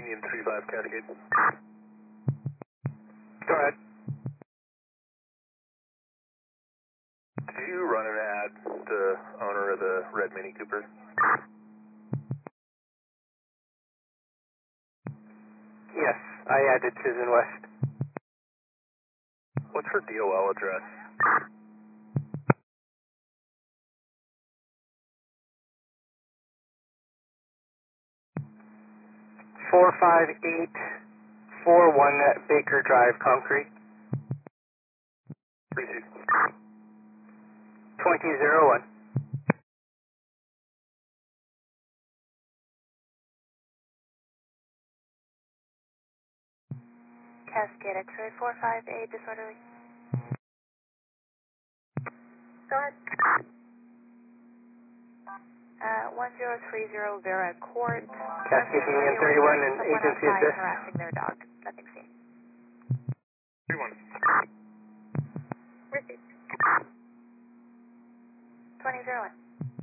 Union 35 Cascade. Go ahead. Did you run an ad, the owner of the red Mini Cooper? Yes, I added Susan West. What's her DOL address? 45841 Baker Drive, Concrete. Receive. 2001. Cascade X-ray 458, disorderly. Go ahead. 1030 Vera Court. Cascade Union 31 and agency assist. Harassing their dog. Nothing seen. 31. Received. 2001.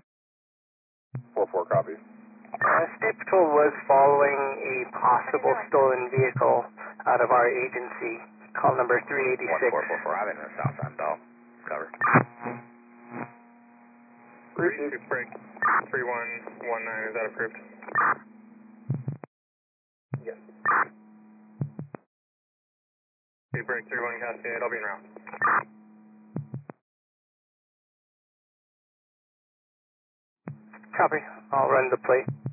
4-4 copies. State Patrol was following a possible stolen vehicle out of our agency. Call number 386. 1444, I'm in the south end, though. Cover. Receive. Break. 3119, is that approved? Yes. Break 31 Cascade, I'll be in route. Copy. I'll run the plate.